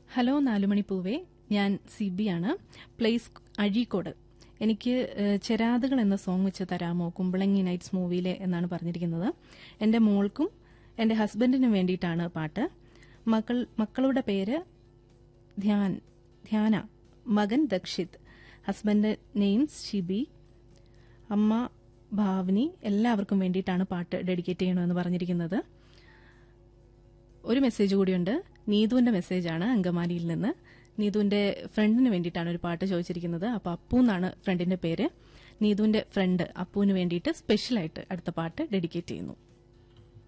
Hello നാലുമണിപ്പൂവേ, ഞാൻ സിബിയാണ്. Place Azhikode. എനിക്ക് ചെരാതുകൾ എന്ന സോങ് വെച്ച് തരാമോ, കുമ്പളങ്ങി നൈറ്റ്സ് മൂവിയിലെ എന്നാണ് പറഞ്ഞിരിക്കുന്നത്. എന്റെ മോൾക്കും എന്റെ ഹസ്ബൻഡിനും വേണ്ടിയിട്ടാണ് പാട്ട്. മക്കളുടെ പേര് ധ്യാന, മകൻ ദക്ഷിത്, ഹസ്ബൻഡ് നെയിംസ് ഷിബി, അമ്മ ഭാവനി. എല്ലാവർക്കും വേണ്ടിയിട്ടാണ് പാട്ട് ഡെഡിക്കേറ്റ് ചെയ്യണമെന്ന് പറഞ്ഞിരിക്കുന്നത്. ഒരു മെസ്സേജ് കൂടിയുണ്ട്. നീതുവിന്റെ മെസ്സേജാണ് അങ്കമാലിയിൽ നിന്ന്. നീതുവിന്റെ ഫ്രണ്ടിന് വേണ്ടിയിട്ടാണ് ഒരു പാട്ട് ചോദിച്ചിരിക്കുന്നത്. അപ്പൊ അപ്പു എന്നാണ് ഫ്രണ്ടിന്റെ പേര്. നീതുവിന്റെ ഫ്രണ്ട് അപ്പുവിന് വേണ്ടിയിട്ട് സ്പെഷ്യലായിട്ട് അടുത്ത പാട്ട് ഡെഡിക്കേറ്റ് ചെയ്യുന്നു.